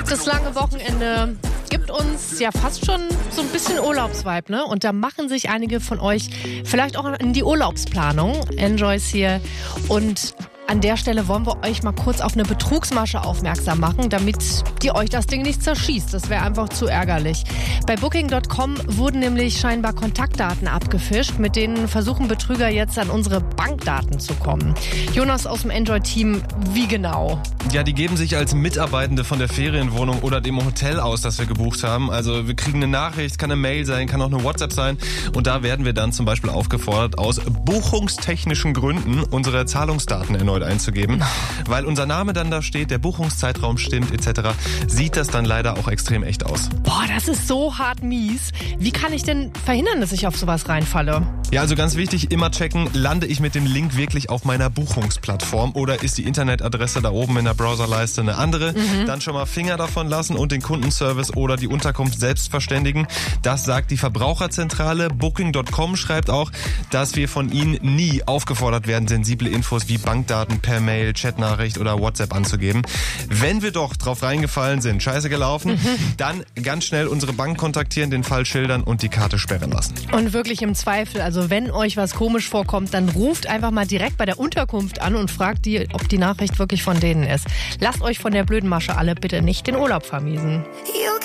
Das lange Wochenende gibt uns ja fast schon so ein bisschen Urlaubsvibe, ne? Und da machen sich einige von euch vielleicht auch in die Urlaubsplanung. Enjoy's hier. Und an der Stelle wollen wir euch mal kurz auf eine Betrugsmasche aufmerksam machen, damit die euch das Ding nicht zerschießt. Das wäre einfach zu ärgerlich. Bei Booking.com wurden nämlich scheinbar Kontaktdaten abgefischt, mit denen versuchen Betrüger jetzt an unsere Bankdaten zu kommen. Jonas aus dem Enjoy-Team, wie genau? Ja, die geben sich als Mitarbeitende von der Ferienwohnung oder dem Hotel aus, das wir gebucht haben. Also wir kriegen eine Nachricht, kann eine Mail sein, kann auch eine WhatsApp sein. Und da werden wir dann zum Beispiel aufgefordert, aus buchungstechnischen Gründen unsere Zahlungsdaten erneut einzugeben. Weil unser Name dann da steht, der Buchungszeitraum stimmt etc., sieht das dann leider auch extrem echt aus. Boah, das ist so hart mies. Wie kann ich denn verhindern, dass ich auf sowas reinfalle? Ja, also ganz wichtig, immer checken, lande ich mit dem Link wirklich auf meiner Buchungsplattform oder ist die Internetadresse da oben in der Browserleiste eine andere? Dann schon mal Finger davon lassen und den Kundenservice oder die Unterkunft selbst verständigen. Das sagt die Verbraucherzentrale. Booking.com schreibt auch, dass wir von ihnen nie aufgefordert werden, sensible Infos wie Bankdaten per Mail, Chatnachricht oder WhatsApp anzugeben. Wenn wir doch drauf reingefallen sind, scheiße gelaufen, dann ganz schnell unsere Bank kontaktieren, den Fall schildern und die Karte sperren lassen. Und wirklich im Zweifel, also wenn euch was komisch vorkommt, dann ruft einfach mal direkt bei der Unterkunft an und fragt die, ob die Nachricht wirklich von denen ist. Lasst euch von der blöden Masche alle bitte nicht den Urlaub vermiesen.